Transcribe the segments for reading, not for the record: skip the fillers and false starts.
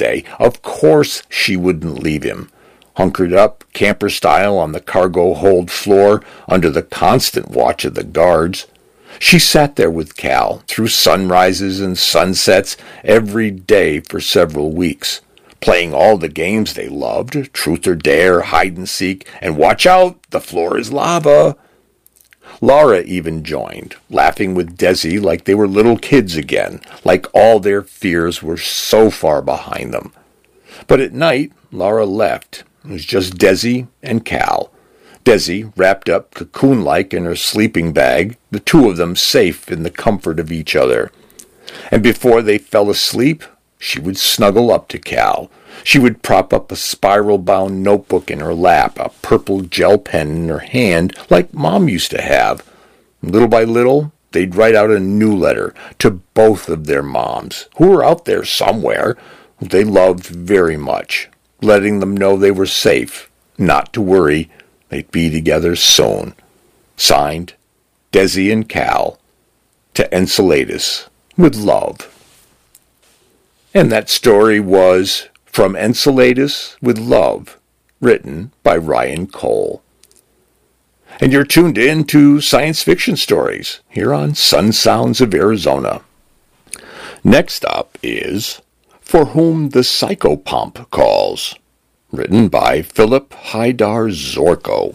stay. Of course she wouldn't leave him. Hunkered up, camper style, on the cargo hold floor, under the constant watch of the guards. She sat there with Cal, through sunrises and sunsets, every day for several weeks, playing all the games they loved, truth or dare, hide and seek, and watch out, the floor is lava. Laura even joined, laughing with Desi like they were little kids again, like all their fears were so far behind them. But at night, Laura left. It was just Desi and Cal. Desi, wrapped up cocoon-like in her sleeping bag, the two of them safe in the comfort of each other. And before they fell asleep, she would snuggle up to Cal. She would prop up a spiral-bound notebook in her lap, a purple gel pen in her hand, like Mom used to have. Little by little, they'd write out a new letter to both of their moms, who were out there somewhere, who they loved very much, letting them know they were safe, not to worry, they'd be together soon. Signed, Desi and Cal, to Enceladus, with love. And that story was From Enceladus with Love, written by Ryan Cole. And you're tuned in to Science Fiction Stories, here on Sun Sounds of Arizona. Next up is For Whom the Psychopomp Calls, written by Philip Haidar Zorko.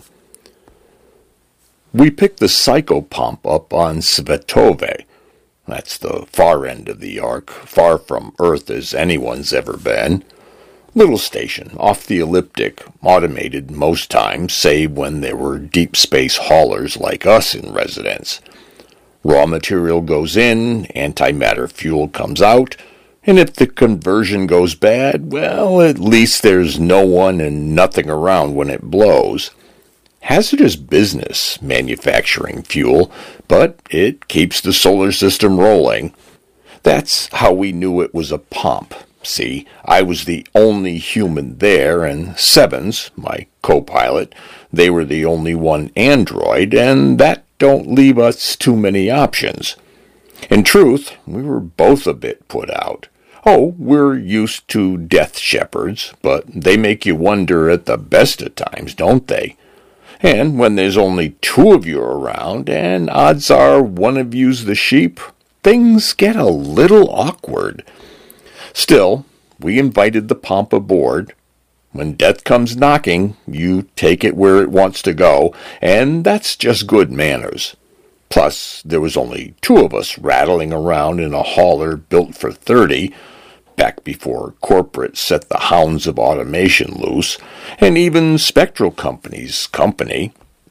We picked the Psychopomp up on Svetove. That's the far end of the arc, far from Earth as anyone's ever been. Little station, off the elliptic, automated most times, save when there were deep space haulers like us in residence. Raw material goes in, antimatter fuel comes out, and if the conversion goes bad, well, at least there's no one and nothing around when it blows. Hazardous business, manufacturing fuel, but it keeps the solar system rolling. That's how we knew it was a pomp. See, I was the only human there, and Sevens, my co-pilot, they were the only one android, and that don't leave us too many options. In truth, we were both a bit put out. Oh, we're used to death shepherds, but they make you wonder at the best of times, don't they? And when there's only two of you around, and odds are one of you's the sheep, things get a little awkward. Still, we invited the pomp aboard. When death comes knocking, you take it where it wants to go, and that's just good manners. Plus, there was only two of us rattling around in a hauler built for 30, back before corporate set the hounds of automation loose, and even Spectral Company's company.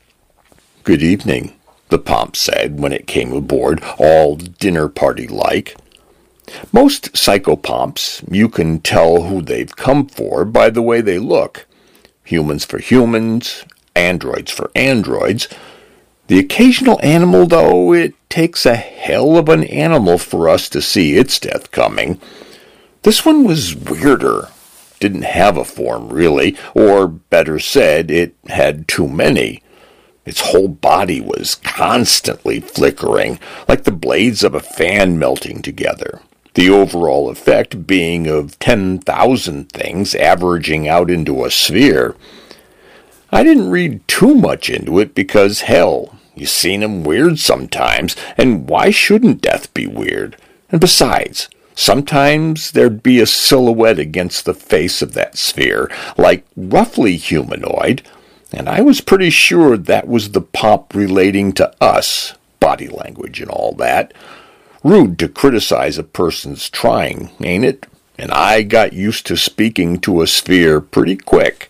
"Good evening," the pomp said when it came aboard, all dinner party-like. Most psychopomps, you can tell who they've come for by the way they look. Humans for humans, androids for androids. The occasional animal, though, it takes a hell of an animal for us to see its death coming. This one was weirder. Didn't have a form, really, or better said, it had too many. Its whole body was constantly flickering, like the blades of a fan melting together. The overall effect being of 10,000 things averaging out into a sphere. I didn't read too much into it because, hell, you seen 'em weird sometimes, and why shouldn't death be weird? And besides, sometimes there'd be a silhouette against the face of that sphere, like roughly humanoid, and I was pretty sure that was the pomp relating to us, body language and all that. Rude to criticize a person's trying, ain't it? And I got used to speaking to a sphere pretty quick.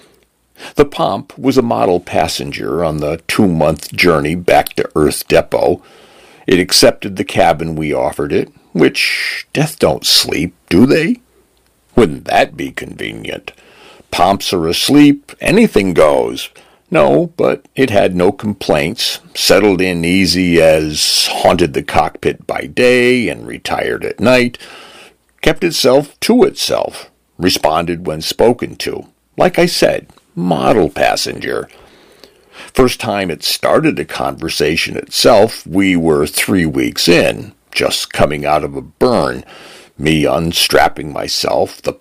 The pomp was a model passenger on the 2-month journey back to Earth Depot. It accepted the cabin we offered it, which death don't sleep, do they? Wouldn't that be convenient? Pomps are asleep, anything goes. No, but it had no complaints, settled in easy as haunted the cockpit by day and retired at night, kept itself to itself, responded when spoken to. Like I said, model passenger. First time it started a conversation itself, we were 3 weeks in, just coming out of a burn, me unstrapping myself, the